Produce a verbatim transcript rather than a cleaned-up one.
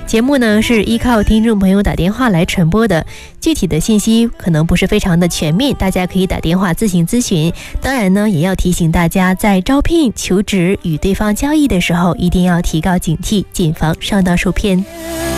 节目呢是依靠听众朋友打电话来传播的，具体的信息可能不是非常的全面，大家可以打电话自行咨询。当然呢，也要提醒大家，在招聘、求职与对方交易的时候，一定要提高警惕，谨防上当受骗。